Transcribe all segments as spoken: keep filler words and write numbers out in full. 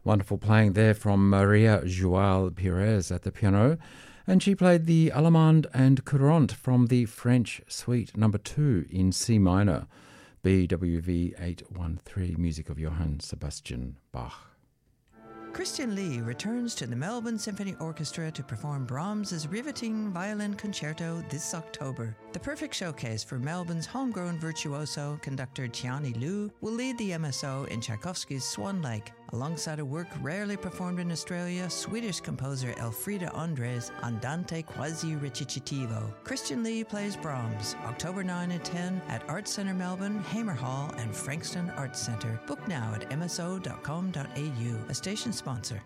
Wonderful playing there from Maria Joao Pires at the piano, and she played the Allemande and Courante from the French Suite number two in C minor, B W V eight one three, music of Johann Sebastian Bach. Christian Lee returns to the Melbourne Symphony Orchestra to perform Brahms's riveting violin concerto this October. The perfect showcase for Melbourne's homegrown virtuoso, conductor Tiani Liu will lead the M S O in Tchaikovsky's Swan Lake, alongside a work rarely performed in Australia, Swedish composer Elfrida Andres' Andante quasi recitativo. Christian Lee plays Brahms, October ninth and tenth at Arts Centre Melbourne, Hamer Hall and Frankston Arts Centre. Book now at m s o dot com dot a u, a station sponsor.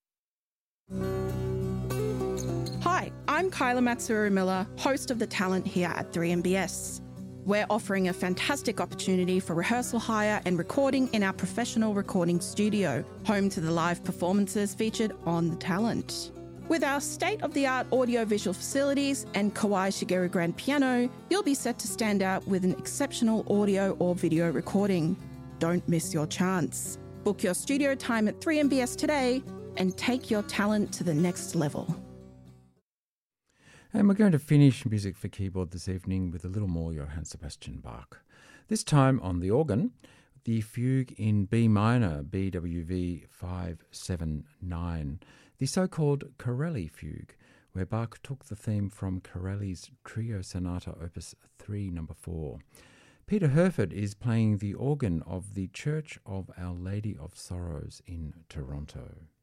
Hi, I'm Kyla Matsuru Miller, host of The Talent here at three M B S. We're offering a fantastic opportunity for rehearsal hire and recording in our professional recording studio, home to the live performances featured on The Talent. With our state-of-the-art audio-visual facilities and Kawai Shigeru grand piano, you'll be set to stand out with an exceptional audio or video recording. Don't miss your chance. Book your studio time at three M B S today and take your talent to the next level. And we're going to finish music for keyboard this evening with a little more Johann Sebastian Bach. This time on the organ, the fugue in B minor, B W V five seven nine, the so-called Corelli fugue, where Bach took the theme from Corelli's Trio Sonata Opus three, number four. Peter Herford is playing the organ of the Church of Our Lady of Sorrows in Toronto.